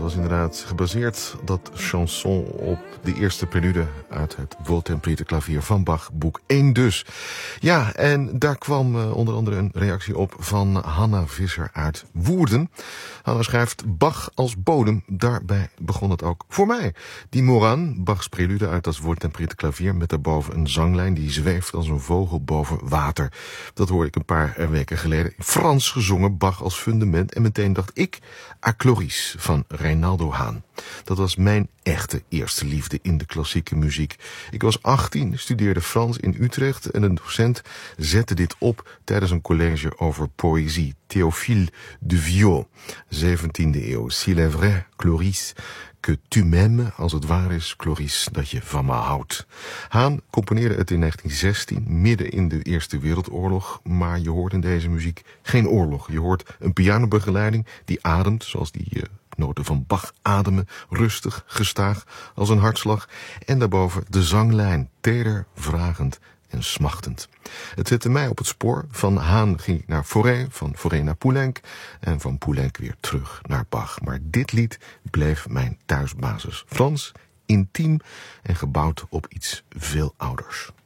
was inderdaad gebaseerd, dat chanson, op de eerste prelude uit het Wohltemperierter klavier van Bach, boek 1 dus. Ja, en daar kwam onder andere een reactie op van Hanna Visser uit Woerden. Hanna schrijft: Bach als bodem, daarbij begon het ook voor mij. Die Moran, Bachs prelude uit dat Wohltemperierter klavier, met daarboven een zanglijn die zweeft als een vogel boven water. Dat hoorde ik een paar weken geleden in Frans gezongen, Bach als fundament. En meteen dacht ik à Cloris van Reynaldo Haan. Dat was mijn echte eerste liefde in de klassieke muziek. Ik was 18, studeerde Frans in Utrecht en een docent zette dit op tijdens een college over poëzie. Théophile de Viau, 17e eeuw. S'il est vrai, Cloris, que tu m'aimes, als het waar is, Cloris, dat je van me houdt. Haan componeerde het in 1916, midden in de Eerste Wereldoorlog, maar je hoort in deze muziek geen oorlog. Je hoort een pianobegeleiding die ademt, zoals die noten van Bach ademen, rustig, gestaag, als een hartslag. En daarboven de zanglijn, teder, vragend en smachtend. Het zette mij op het spoor. Van Haan ging ik naar Fauré, van Fauré naar Poulenc en van Poulenc weer terug naar Bach. Maar dit lied bleef mijn thuisbasis. Frans, intiem en gebouwd op iets veel ouders.